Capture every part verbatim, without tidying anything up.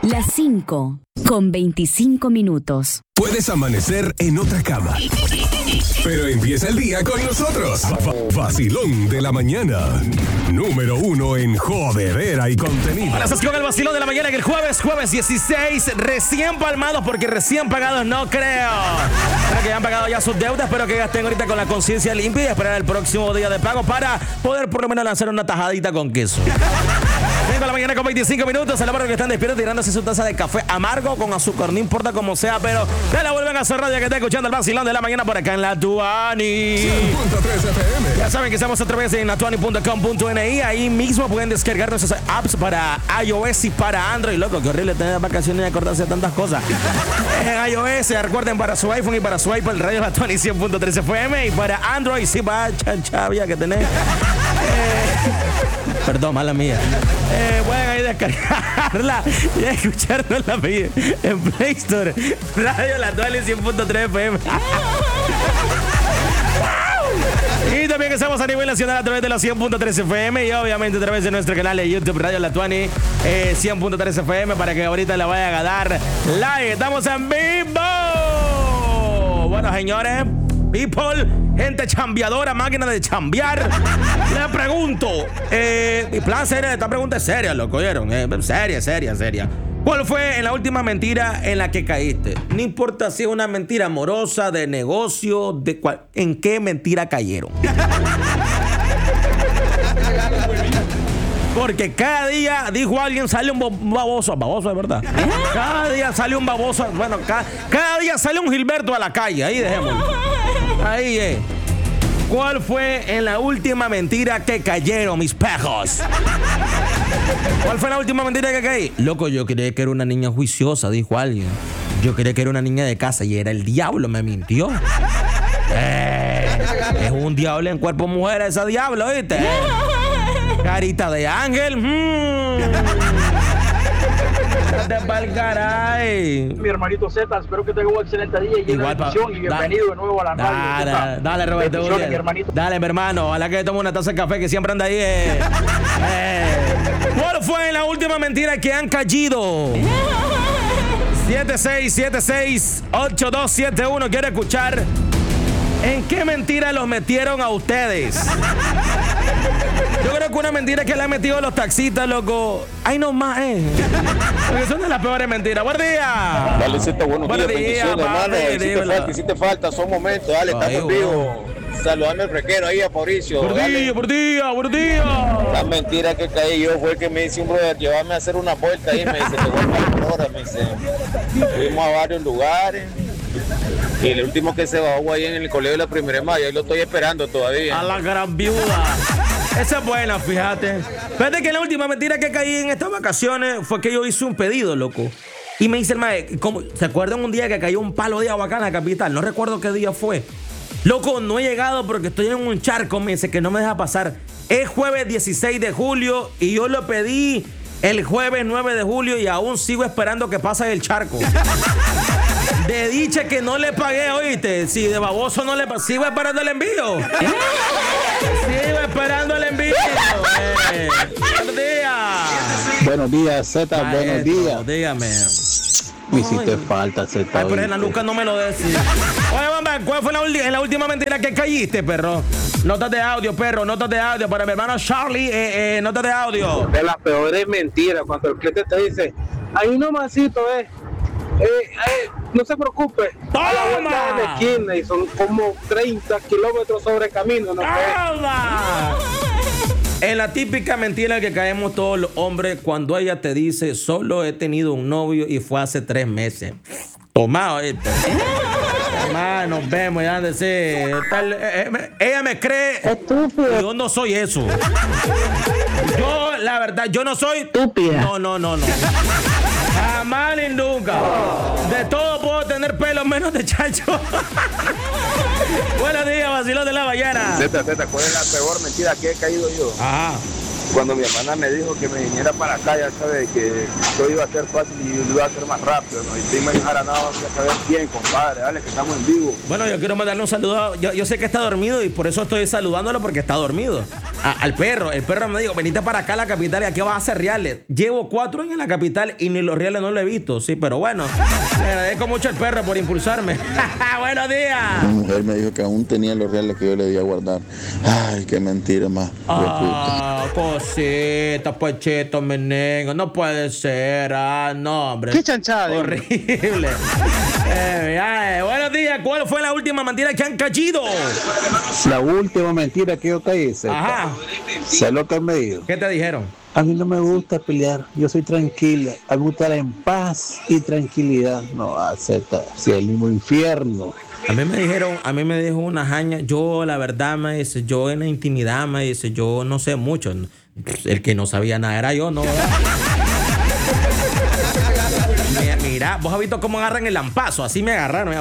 Las cinco con veinticinco minutos. Puedes amanecer en otra cama, pero empieza el día con nosotros. Vacilón de la mañana. Número uno en jodedera y contenido. Ahora estás con el vacilón de la mañana que el jueves, jueves dieciséis, recién palmados, porque recién pagados no creo. Para que hayan pagado ya sus deudas, pero que ya estén ahorita con la conciencia limpia y esperar el próximo día de pago para poder por lo menos lanzar una tajadita con queso. Vengo a la mañana con veinticinco minutos, a la hora que están despiertos tirándose su taza de café amargo con azúcar, no importa cómo sea, pero ya la vuelven a hacer radio que está escuchando el vacilón de la mañana por acá en la Tuani. cien punto tres F M. Ya saben que estamos a través de natuani punto com punto n i. Ahí mismo pueden descargar nuestras apps para iOS y para Android. Loco, qué horrible tener vacaciones y acordarse de tantas cosas. En iOS, recuerden, para su iPhone y para su iPad, el radio La Tuani cien punto tres F M. Y para Android, sí, va chanchavia que tenés. Eh, perdón, mala mía. Eh, pueden ahí descargarla y escucharnos la mía en Play Store. Radio La Tuani cien punto tres F M. Y también estamos a nivel nacional a través de los cien punto tres F M y obviamente a través de nuestro canal de YouTube Radio La Tuani eh, cien punto tres F M para que ahorita le vayan a dar like. Estamos en vivo. Bueno, señores, people, gente chambeadora, máquina de chambear. Le pregunto, eh, mi plan serio, esta pregunta es seria, loco, ¿oyeron? Eh, seria, seria, seria. ¿Cuál fue en la última mentira en la que caíste? No importa si es una mentira amorosa, de negocio, de cual, ¿en qué mentira cayeron? Porque cada día, dijo alguien, sale un baboso. Baboso, de verdad. Cada día sale un baboso. Bueno, cada, cada día sale un Gilberto a la calle. Ahí dejémoslo. Ahí es. Eh. ¿Cuál fue en la última mentira que cayeron, mis pejos? ¿Cuál fue la última mentira que caí? Loco, yo creía que era una niña juiciosa, dijo alguien. Yo creía que era una niña de casa y era el diablo, me mintió. Eh, es un diablo en cuerpo mujer ese diablo, ¿viste? Carita de ángel. Mm. De Valgaray. Mi hermanito Z, espero que tenga un excelente día y igual, bendición y bienvenido da, de nuevo a la radio. Dale, dale, dale, Roberto. Mi hermanito. Dale, mi hermano. Ojalá que tome una taza de café que siempre anda ahí. Eh. Eh. ¿Cuál fue la última mentira que han caído? siete seis siete seis ocho dos siete uno. Quiero escuchar en qué mentira los metieron a ustedes. Yo creo que una mentira que le han metido los taxistas, loco. Ay, no más, eh. Porque son de las peores mentiras. ¡Buen día! Dale, Cito, buenos Buen días, día, bendiciones, hermano. Hiciste falta, hiciste falta, son momentos. Dale, estamos en vivo. Saludando al frequero ahí a Mauricio. Por día, por día, por día. La mentira que caí yo fue que me dice un brother, llévame a hacer una vuelta ahí. Me dice, te voy a dar hora, me dice. Fuimos a varios lugares. Y el último que se bajó ahí en el colegio de la Primera de Mayo, ahí lo estoy esperando todavía. A la gran viuda. Esa es buena, fíjate. Fíjate que la última mentira que caí en estas vacaciones fue que yo hice un pedido, loco. Y me dice el maestro, ¿cómo? ¿Se acuerdan un día que cayó un palo de agua acá en la capital? No recuerdo qué día fue. Loco, no he llegado porque estoy en un charco, me dice que no me deja pasar. Es jueves dieciséis de julio y yo lo pedí el jueves nueve de julio y aún sigo esperando que pase el charco. De dicha que no le pagué, oíste. Si de baboso no le pagué, sigo esperando el envío. Sigo esperando el envío. Eh. Buenos días. Buenos días, Z, Maestro, buenos días. Dígame. Me hiciste falta, Z. Ay, pero en la nuca no me lo decís. Oye, mamá, ¿cuál fue la, en la última mentira que caíste, perro? Notas de audio, perro, notas de audio. Para mi hermano Charlie, eh, eh, notas de audio. De las peores mentiras, cuando el cliente te dice, hay un masito, eh. Eh, eh, no se preocupe. ¡Toma! A la vuelta de la esquina y son como treinta kilómetros sobre camino, ¿no? ¡Toma! En la típica mentira que caemos todos los hombres cuando ella te dice, solo he tenido un novio y fue hace tres meses. Tomado, este. Toma, nos vemos, ya de ser. Tal, eh, eh, ella me cree. Estúpido. Yo no soy eso. Yo, la verdad, yo no soy. Estúpida. No, no, no, no. Jamás ni nunca. De todo puedo tener pelo menos de chacho. Buenos días, vacilón de la mañana. Z, Z, ¿cuál es la peor mentira que he caído yo? Ajá. Cuando mi hermana me dijo que me viniera para acá, ya sabes que todo iba a ser fácil y lo iba a hacer más rápido, ¿no? Y sin manejar nada, ya sabes bien, compadre, dale, que estamos en vivo. Bueno, yo quiero mandarle un saludo. Yo, yo sé que está dormido y por eso estoy saludándolo porque está dormido. a, al perro. El perro me dijo, venite para acá a la capital y aquí vas a hacer reales. Llevo cuatro años en la capital y ni los reales no lo he visto. Sí, pero bueno, le agradezco mucho al perro por impulsarme. Buenos días. Mi mujer me dijo que aún tenía los reales que yo le di a guardar. Ay, qué mentira más. Ah, cosita, pochito, menengo. No puede ser. Ah, no, hombre. Qué chanchada. Horrible. eh, ya, eh. Buenos días. ¿Cuál fue la última mentira que han cachido? La última mentira que yo caí, Ajá. sé lo que me dijo. ¿Qué te dijeron? A mí no me gusta pelear, yo soy tranquila, a mí me gusta en paz y tranquilidad. No, acepta, si el mismo infierno. A mí me dijeron, a mí me dijo una jaña, yo la verdad me dice, yo en la intimidad me dice, yo no sé mucho. El que no sabía nada era yo, ¿no? Mira, mira, vos has visto cómo agarran el lampazo, así me agarraron.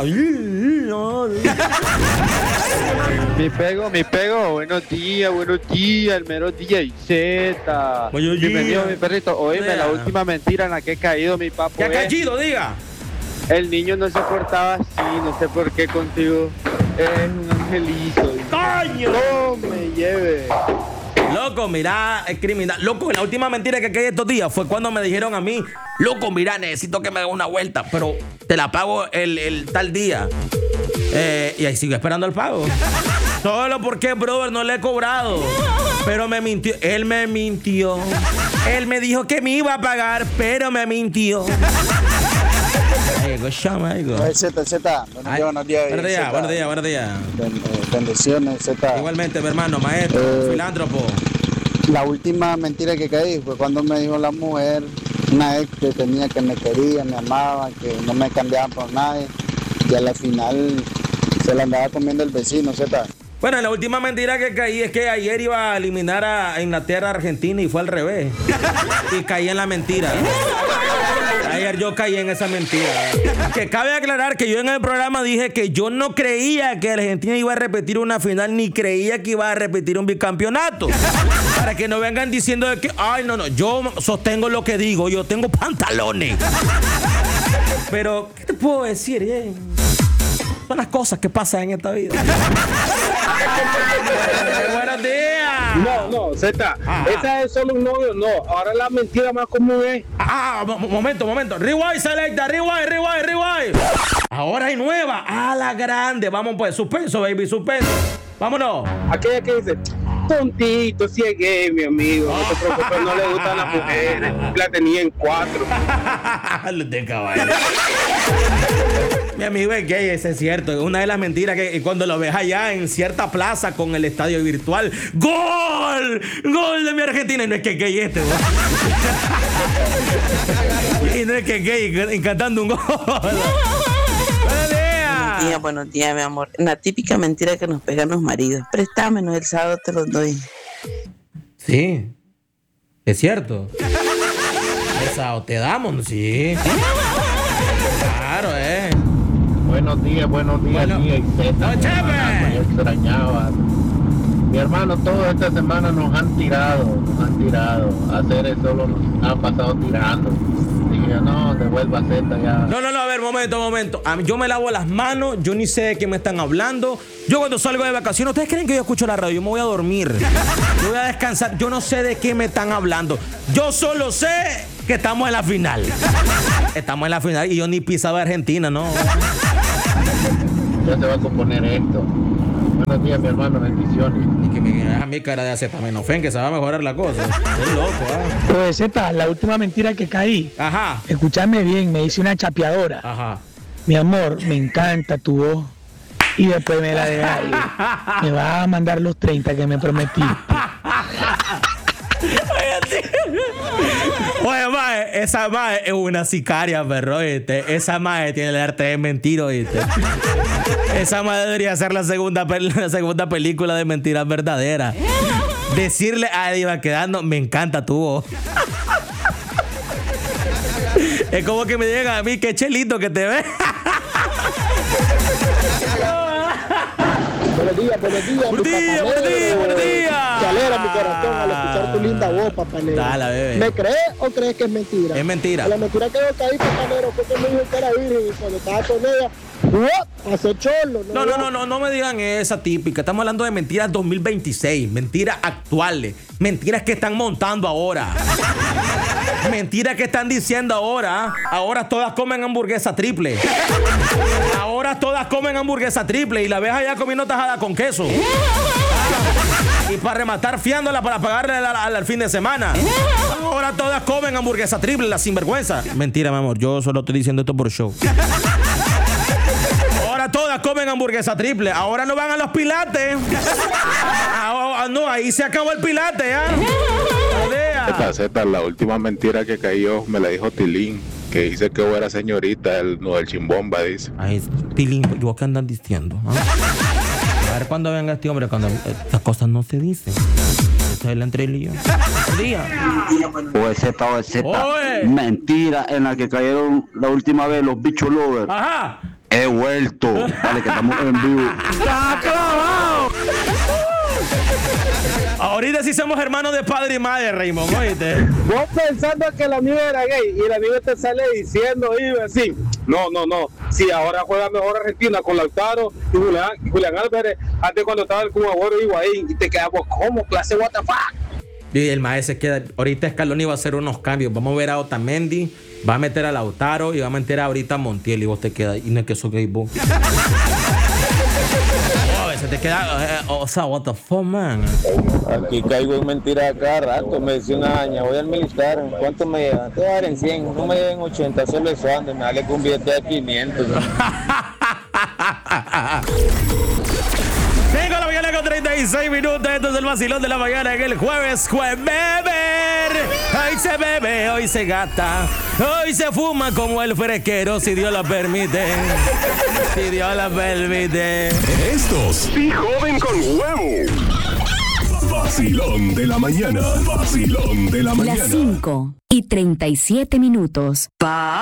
Mi pego, mi pego, buenos días, buenos días, el mero D J Z. Buenos días. Bienvenido, mi perrito. Oíme, Vea. la última mentira en la que he caído, mi papo. ¿Qué ha es, cachido, diga? el niño no se portaba así, no sé por qué contigo. Es un angelito. ¡Coño! No me lleve. Loco, mira, es criminal. Loco, la última mentira que caí estos días fue cuando me dijeron a mí, loco, mira, necesito que me hagas una vuelta, pero te la pago el, el tal día. Eh, y ahí sigo esperando el pago. Solo porque, brother, no le he cobrado. Pero me mintió. Él me mintió. Él me dijo que me iba a pagar, pero me mintió. Ego, chama, ego. Ay, Z, Z. Buenos días, buenos días. Buenos días, buenos días, buenos días. Bendiciones, Z. Igualmente, mi hermano, maestro, Eh, filántropo. La última mentira que caí fue cuando me dijo la mujer, una ex que tenía que me quería, me amaba, que no me cambiaba por nadie. Y a la final se la andaba comiendo el vecino, Z. Bueno, la última mentira que caí es que ayer iba a eliminar a Inglaterra a Argentina y fue al revés. Y caí en la mentira. Ayer yo caí en esa mentira. Que cabe aclarar que yo en el programa dije que yo no creía que Argentina iba a repetir una final, ni creía que iba a repetir un bicampeonato. Para que no vengan diciendo de que, ay, no, no, yo sostengo lo que digo, yo tengo pantalones. Pero, ¿qué te puedo decir? Eh? Son las cosas que pasan en esta vida. Buenos días. No, no, Z, Ajá. esa es solo un novio, no. Ahora la mentira más común es. Ah, mo- momento, momento. Rewind, selecta, rewind, rewind, rewind. Ahora hay nueva. Ah, la grande. Vamos pues, suspenso, baby, suspenso. Vámonos. Aquella que dice, tontito, si es gay, mi amigo, no te preocupes, no le gustan las mujeres. La tenía en cuatro. Los de caballo. Mi amigo es gay, ese es cierto. Es una de las mentiras que cuando lo ves allá en cierta plaza con el estadio virtual, ¡gol! ¡Gol de mi Argentina! Y no es que es gay este, güey. Y no es que es gay cantando un gol. Buenos días. Buenos días, buenos días, mi amor. La típica mentira que nos pegan los maridos. Préstamelo, el sábado te los doy. Sí, es cierto. Esa te damos, sí. Claro, eh. Buenos días, buenos días, Bueno. día y Z. No, chepe. Yo extrañaba. Mi hermano, toda esta semana nos han tirado, nos han tirado. A hacer eso solo nos han pasado tirando. Dije, no, devuelva Z ya. No, no, no, a ver, momento, momento. A mí, yo me lavo las manos, yo ni sé de qué me están hablando. Yo cuando salgo de vacaciones, ¿ustedes creen que yo escucho la radio? Yo me voy a dormir. Yo voy a descansar. Yo no sé de qué me están hablando. Yo solo sé que estamos en la final. Estamos en la final y yo ni pisaba Argentina, ¿no? Ya se va a componer esto. Buenos días, mi hermano, bendiciones. Y que me a mi cara de acetaminofén, que se va a mejorar la cosa. Estoy loco, ¿eh? Pues Z, la última mentira que caí, Ajá, escúchame bien, me hice una chapeadora. ajá. Mi amor, me encanta tu voz. Y después me la dejas ir. Me vas a mandar los treinta que me prometí. Oye, mae, esa mae es una sicaria, perro, ¿viste? Esa mae tiene el arte de mentir, ¿viste? Esa mae debería ser la segunda, pel- la segunda película de mentiras verdaderas. Decirle a Eddie Baquedano, me encanta tu voz. Es como que me digan a mí, qué chelito que te ves. Buenos días, buenos días. Buenos días, buenos días, buenos días. Se alegra mi corazón al escuchar tu linda voz, papalero. Dale, bebé. ¿Me crees o crees que es mentira? Es mentira. La mentira que yo caí, papalero, fue que me dijo que era virgen y cuando estaba con ella, ¡oh! Hace cholo. No, no, no, no, no me digan esa típica. Estamos hablando de mentiras dos mil veintiséis, mentiras actuales, mentiras que están montando ahora. Mentiras que están diciendo ahora. Ahora todas comen hamburguesa triple. Ahora todas comen hamburguesa triple y la ves allá comiendo tajada con queso. Y para rematar fiándola para pagarle al, al, al fin de semana. Ahora todas comen hamburguesa triple, la sinvergüenza. Mentira, mi amor, yo solo estoy diciendo esto por show. Ahora todas comen hamburguesa triple. Ahora no van a los pilates. Ah, no, ahí se acabó el pilate, ¿ah? Zeta, Zeta, la última mentira que cayó me la dijo Tilín, que dice que vos eras señorita, el, no, el chimbomba, dice. Ay, Tilín, ¿vos qué andas diciendo? ¿Ah? A ver cuándo venga este hombre, cuando estas cosas no se dicen. Esta es la entre él y yo. Día. O Z o Z. Mentira en la que cayeron la última vez los bichos lovers. Ajá. He vuelto. Dale, que estamos en vivo. ¡Está clavado! Ahorita sí somos hermanos de padre y madre, Raymond, ¿oíste? Vos pensando que el amigo era gay y el amigo te sale diciendo y así. No, no, no. Sí, ahora juega mejor Argentina con Lautaro y Julián, y Julián Álvarez. Antes cuando estaba el Cubagüero y Higuaín y te quedamos como clase what the fuck. Y el maestro se queda. Ahorita Scaloni va a hacer unos cambios. Vamos a ver a Otamendi, va a meter a Lautaro y va a meter ahorita a Montiel y vos te quedas. Y no es que eso gay vos. Se te queda, o sea, what the fuck, man. Aquí caigo en mentiras cada rato. Me decía una aña, voy al militar. ¿Cuánto me llevan? Te voy a dar en cien, no me lleven ochenta, solo eso ande. Me dale con un billete de quinientos. Vengo a la mañana con treinta y seis minutos. Esto es el vacilón de la mañana en el jueves. Jueves beber. Hoy se bebe, hoy se gata. Hoy se fuma como el fresquero, si Dios lo permite. Si Dios lo permite. Estos. Sí, joven con huevo. Vacilón de la mañana. Vacilón de la mañana. Las cinco y treinta y siete minutos. Pa